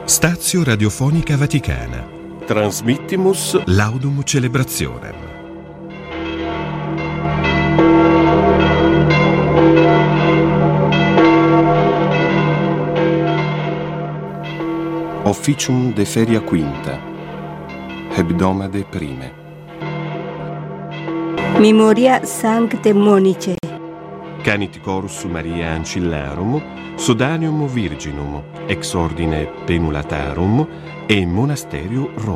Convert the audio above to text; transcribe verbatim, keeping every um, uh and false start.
Stazio Radiofonica Vaticana. Transmittimus Laudum Celebrationem. Officium de feria quinta, hebdomade prime. Memoria Sancte Monice. Canit Corus Maria Ancillarum, Sodanium Virginum, ex ordine Penulatarum e Monasterio Roma.